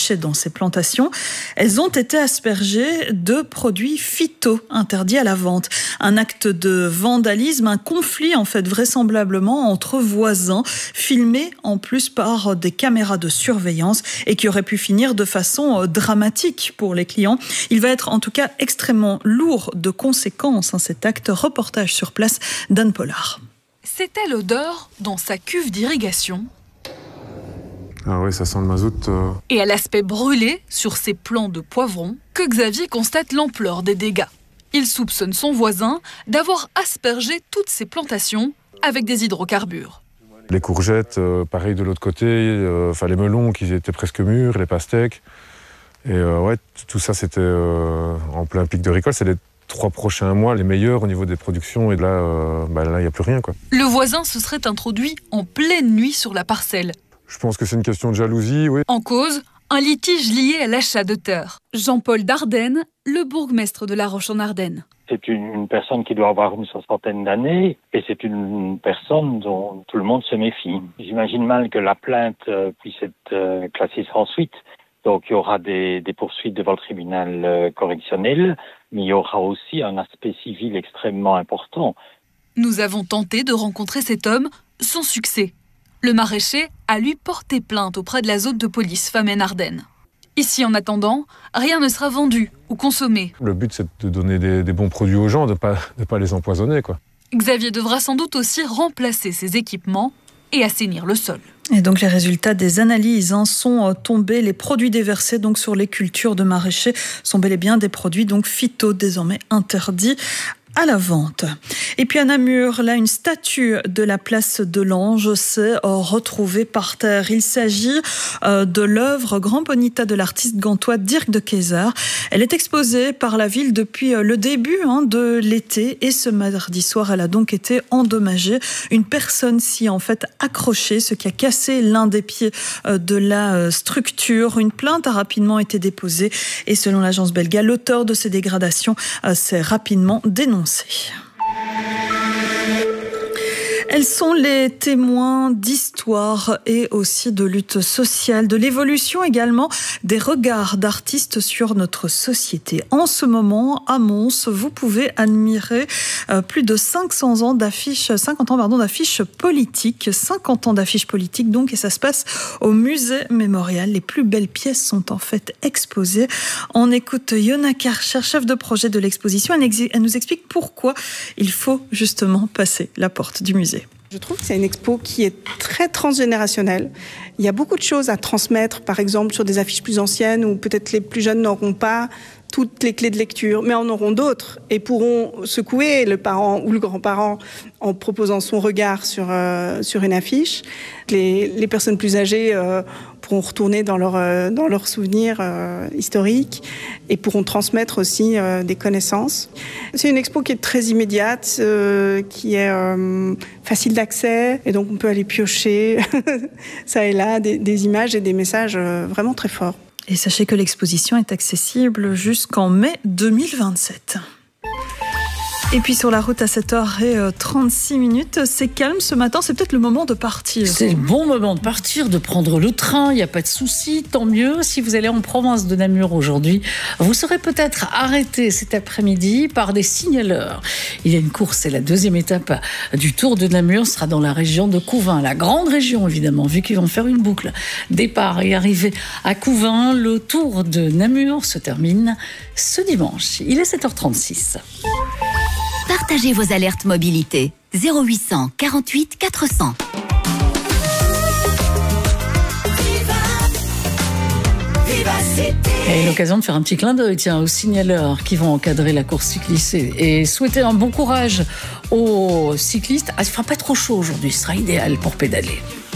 maraîchers dans ces plantations. Elles ont été aspergées de produits phyto interdits à la vente. Un acte de vandalisme, un conflit en fait vraisemblablement entre voisins, filmé en plus par des caméras de surveillance et qui aurait pu finir de façon dramatique pour les clients. Il va être en tout cas extrêmement lourd de conséquences, cet acte. Reportage sur place d'Anne Pollard. C'était l'odeur dans sa cuve d'irrigation. Ah oui, ça sent le mazout. Et à l'aspect brûlé sur ses plants de poivrons que Xavier constate l'ampleur des dégâts. Il soupçonne son voisin d'avoir aspergé toutes ses plantations avec des hydrocarbures. Les courgettes, pareil de l'autre côté, les melons qui étaient presque mûrs, les pastèques. Et tout ça c'était en plein pic de récolte. C'est les 3 prochains mois les meilleurs au niveau des productions. Et là, il n'y a plus rien, quoi. Le voisin se serait introduit en pleine nuit sur la parcelle. Je pense que c'est une question de jalousie, oui. En cause, un litige lié à l'achat de terre. Jean-Paul Dardenne, le bourgmestre de La Roche-en-Ardenne. C'est une personne qui doit avoir une 60aine d'années et c'est une personne dont tout le monde se méfie. J'imagine mal que la plainte puisse être classée sans suite. Donc il y aura des poursuites devant le tribunal correctionnel, mais il y aura aussi un aspect civil extrêmement important. Nous avons tenté de rencontrer cet homme sans succès. Le maraîcher a lui porté plainte auprès de la zone de police Famenne-Ardenne. Ici, en attendant, rien ne sera vendu ou consommé. Le but, c'est de donner des bons produits aux gens, de pas les empoisonner, quoi. Xavier devra sans doute aussi remplacer ses équipements et assainir le sol. Et donc les résultats des analyses sont tombés. Les produits déversés donc sur les cultures de maraîchers sont bel et bien des produits donc phyto, désormais interdits à la vente. Et puis à Namur, là, une statue de la place de l'Ange s'est retrouvée par terre. Il s'agit de l'œuvre Grand Bonita de l'artiste gantois Dirk de Keyser. Elle est exposée par la ville depuis le début de l'été et ce mardi soir, elle a donc été endommagée. Une personne s'y est en fait accrochée, ce qui a cassé l'un des pieds de la structure. Une plainte a rapidement été déposée et selon l'agence belga, l'auteur de ces dégradations s'est rapidement dénoncé. Elles sont les témoins d'histoire et aussi de lutte sociale, de l'évolution également des regards d'artistes sur notre société. En ce moment, à Mons, vous pouvez admirer plus de 50 ans d'affiches politiques. 50 ans d'affiches politiques donc, et ça se passe au musée mémorial. Les plus belles pièces sont en fait exposées. On écoute Yona Karcher, chef de projet de l'exposition. Elle nous explique pourquoi il faut justement passer la porte du musée. Je trouve que c'est une expo qui est très transgénérationnelle. Il y a beaucoup de choses à transmettre, par exemple sur des affiches plus anciennes où peut-être les plus jeunes n'auront pas toutes les clés de lecture, mais en auront d'autres et pourront secouer le parent ou le grand-parent en proposant son regard sur une affiche. Les personnes plus âgées pourront retourner dans leurs souvenirs historiques et pourront transmettre aussi des connaissances. C'est une expo qui est très immédiate, qui est facile d'accès et donc on peut aller piocher ça et là des images et des messages vraiment très forts. Et sachez que l'exposition est accessible jusqu'en mai 2027. Et puis sur la route à 7h36, c'est calme ce matin, c'est peut-être le moment de partir. C'est le bon moment de partir, de prendre le train, il n'y a pas de souci, tant mieux. Si vous allez en province de Namur aujourd'hui, vous serez peut-être arrêté cet après-midi par des signaleurs. Il y a une course, c'est la 2e étape du Tour de Namur, ce sera dans la région de Couvain, la grande région évidemment, vu qu'ils vont faire une boucle. Départ et arrivée à Couvain, le Tour de Namur se termine ce dimanche. Il est 7h36. Partagez vos alertes mobilité. 0800 48 400. Et l'occasion de faire un petit clin d'œil aux signaleurs qui vont encadrer la course cycliste et souhaiter un bon courage aux cyclistes. Il ne fera pas trop chaud aujourd'hui, ce sera idéal pour pédaler.